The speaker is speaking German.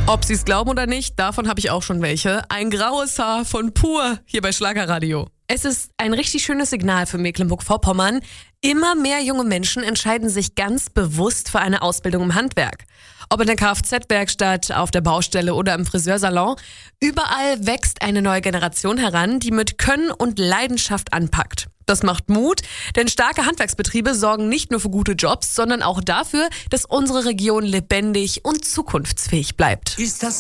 Ob Sie es glauben oder nicht, davon habe ich auch schon welche. Ein graues Haar von Pur hier bei Schlagerradio. Es ist ein richtig schönes Signal für Mecklenburg-Vorpommern. Immer mehr junge Menschen entscheiden sich ganz bewusst für eine Ausbildung im Handwerk. Ob in der Kfz-Werkstatt, auf der Baustelle oder im Friseursalon, überall wächst eine neue Generation heran, die mit Können und Leidenschaft anpackt. Das macht Mut, denn starke Handwerksbetriebe sorgen nicht nur für gute Jobs, sondern auch dafür, dass unsere Region lebendig und zukunftsfähig bleibt.